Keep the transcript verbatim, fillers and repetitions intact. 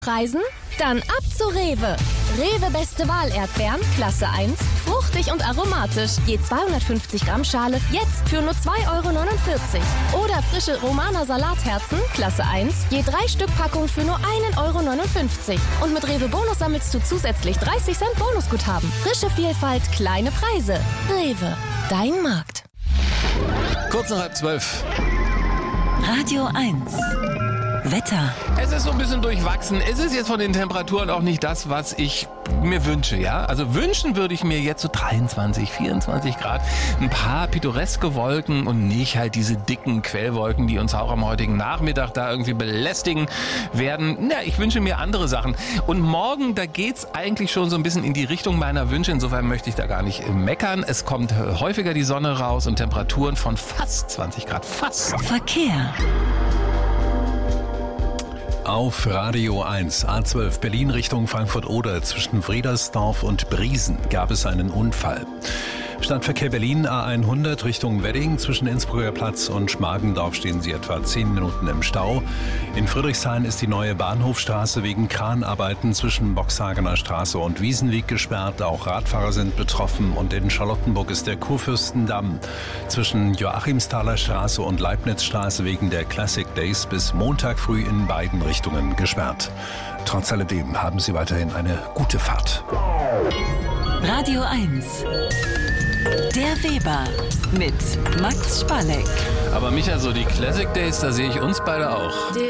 Reisen? Dann ab zu Rewe. Rewe Beste Wahl Erdbeeren, Klasse eins, fruchtig und aromatisch. Je zweihundertfünfzig Gramm Schale, jetzt für nur zwei Euro neunundvierzig. Oder frische Romaner Salatherzen, Klasse eins, je drei Stück Packung für nur ein Euro neunundfünfzig. Und mit Rewe Bonus sammelst du zusätzlich dreißig Cent Bonusguthaben. Frische Vielfalt, kleine Preise. Rewe, dein Markt. Kurz nach halb zwölf. Radio eins. Wetter. Es ist so ein bisschen durchwachsen. Es ist jetzt von den Temperaturen auch nicht das, was ich mir wünsche, ja. Also wünschen würde ich mir jetzt so dreiundzwanzig, vierundzwanzig Grad, ein paar pittoreske Wolken und nicht halt diese dicken Quellwolken, die uns auch am heutigen Nachmittag da irgendwie belästigen werden. Na, ich wünsche mir andere Sachen. Und morgen, da geht's eigentlich schon so ein bisschen in die Richtung meiner Wünsche. Insofern möchte ich da gar nicht meckern. Es kommt häufiger die Sonne raus und Temperaturen von fast zwanzig Grad. Fast. Verkehr. Auf Radio eins, A zwölf Berlin Richtung Frankfurt-Oder zwischen Friedersdorf und Briesen gab es einen Unfall. Stadtverkehr Berlin A hundert Richtung Wedding. Zwischen Innsbrucker Platz und Schmargendorf stehen Sie etwa zehn Minuten im Stau. In Friedrichshain ist die neue Bahnhofstraße wegen Kranarbeiten zwischen Boxhagener Straße und Wiesenweg gesperrt. Auch Radfahrer sind betroffen. Und in Charlottenburg ist der Kurfürstendamm zwischen Joachimsthaler Straße und Leibnizstraße wegen der Classic Days bis Montag früh in beiden Richtungen gesperrt. Trotz alledem haben Sie weiterhin eine gute Fahrt. Radio eins. Der Weber mit Max Spalleck. Aber Micha, so die Classic Days, da sehe ich uns beide auch.